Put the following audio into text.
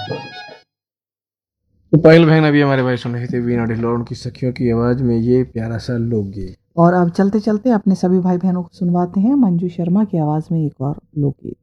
तो पायल बहन, अभी हमारे भाई सुन रहे थे वीणा ढिल्लों उनकी सखियों की आवाज में ये प्यारा सा लोकगीत। और अब चलते चलते अपने सभी भाई बहनों को सुनवाते हैं मंजू शर्मा की आवाज़ में एक और लोकगीत।